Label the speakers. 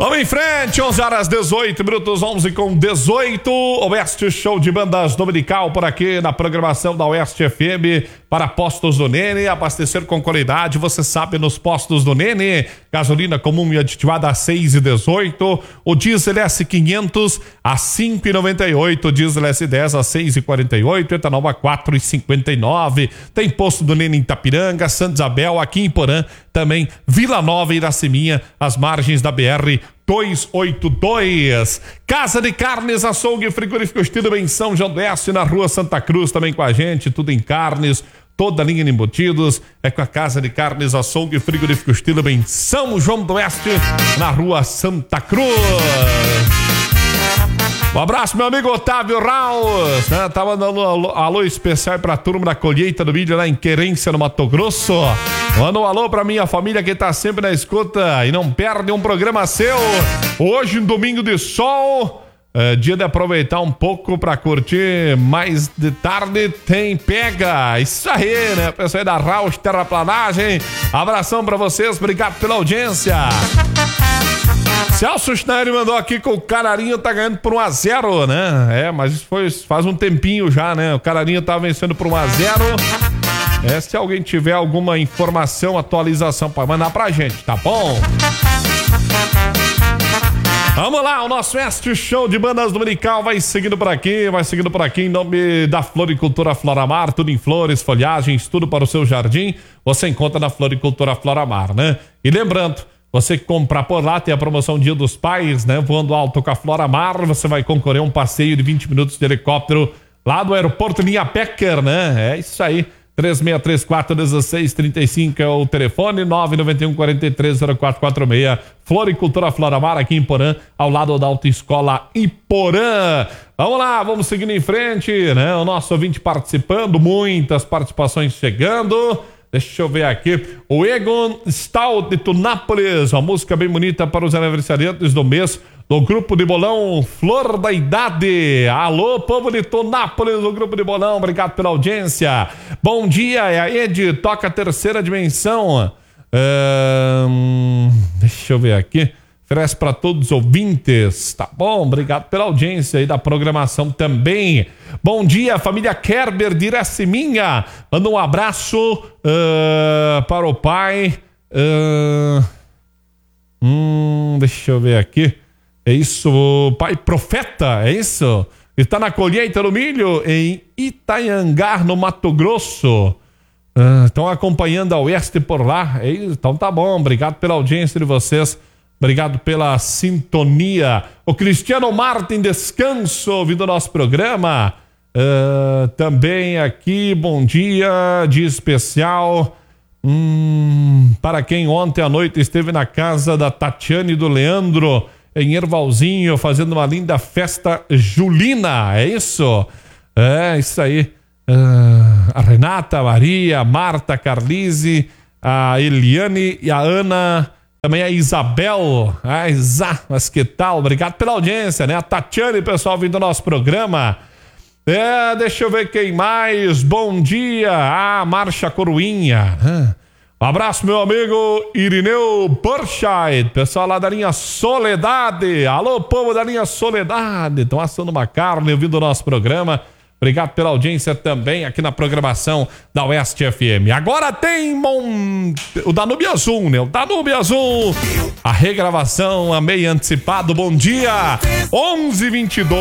Speaker 1: Vamos em frente, 11 horas 18 minutos, 11 com 18. Oeste Show de Bandas Dominical por aqui na programação da Oeste FM para Postos do Nene. Abastecer com qualidade, você sabe, nos Postos do Nene. Gasolina comum e aditivada a 6,18. O diesel S500 a 5,98. O diesel S10 a 6,48. Etanol a 4,59. Tem Posto do Nene em Itapiranga, Santa Isabel, aqui em Porã, também Vila Nova e Iraceminha, às margens da BR 282. Casa de Carnes, Açougue, Frigorífico Estilo em São João do Oeste, na Rua Santa Cruz, também com a gente, tudo em carnes, toda a linha de embutidos, é com a Casa de Carnes, Açougue, Frigorífico Estilo em São João do Oeste, na Rua Santa Cruz. Um abraço, meu amigo Otávio Raus, né? Tava dando alô especial pra turma da colheita do milho lá em Querência, no Mato Grosso. Manda um alô pra minha família que tá sempre na escuta e não perde um programa seu. Hoje, um domingo de sol, dia de aproveitar um pouco pra curtir, mais de tarde tem pega. Isso aí, né? Pessoal aí da Raus Terraplanagem, abração pra vocês, obrigado pela audiência. Celso Schneider mandou aqui que o Canarinho tá ganhando por 1-0, né? Mas isso foi faz um tempinho já, né? O Canarinho tá vencendo por 1-0. Se alguém tiver alguma informação, atualização para mandar pra gente, tá bom? Vamos lá, o nosso Oeste Show de Bandas Dominical vai seguindo por aqui em nome da Floricultura Floramar, tudo em flores, folhagens, tudo para o seu jardim, você encontra na Floricultura Floramar, né? E lembrando, você que comprar por lá, tem a promoção Dia dos Pais, né? Voando alto com a Floramar, você vai concorrer a um passeio de 20 minutos de helicóptero lá do aeroporto Linha Pecker, né? É isso aí. 3634-1635 é o telefone, 991-430446. Floricultura Floramar, aqui em Porã, ao lado da Autoescola Iporã. Vamos lá, vamos seguindo em frente, né? O nosso ouvinte participando, muitas participações chegando. Deixa eu ver aqui. O Egon Stout de Tunápolis, uma música bem bonita para os aniversariantes do mês do Grupo de Bolão Flor da Idade. Alô, povo de Tunápolis, do Grupo de Bolão, obrigado pela audiência. Bom dia, é a Ed, toca a Terceira Dimensão. Deixa eu ver aqui. Oferece para todos os ouvintes, tá bom? Obrigado pela audiência aí da programação também. Bom dia, família Kerber de Iraceminha. Manda um abraço para o pai. Deixa eu ver aqui. É isso, pai Profeta, é isso? Está na colheita do milho em Itanhangar, no Mato Grosso. Estão acompanhando a Oeste por lá. Então tá bom, obrigado pela audiência de vocês. Obrigado pela sintonia. O Cristiano Martin Descanso, ouvindo o nosso programa. Também aqui, bom dia, dia especial. Para quem ontem à noite esteve na casa da Tatiane e do Leandro, em Ervalzinho, fazendo uma linda festa julina. É isso? É isso aí. A Renata, a Maria, a Marta, a Carlise, a Eliane e a Ana... Também a Isabel, mas que tal? Obrigado pela audiência, né? A Tatiane, pessoal, vindo do nosso programa. Deixa eu ver quem mais. Bom dia, Marcha Coroinha. Um abraço, meu amigo Irineu Burscheid, pessoal lá da linha Soledade. Alô, povo da linha Soledade. Estão assando uma carne, ouvindo o nosso programa. Obrigado pela audiência também aqui na programação da Oeste FM. Agora tem o Danúbio Azul, né? O Danúbio Azul. A regravação, a meio antecipado. Bom dia, 11h22.